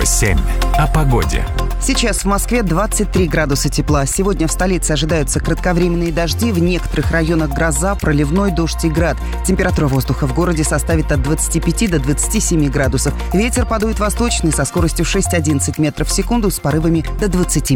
Радио 7. О погоде. Сейчас в Москве 23 градуса тепла. Сегодня в столице ожидаются кратковременные дожди, в некоторых районах гроза, проливной дождь и град. Температура воздуха в городе составит от 25 до 27 градусов. Ветер подует восточный со скоростью 6-11 метров в секунду с порывами до 20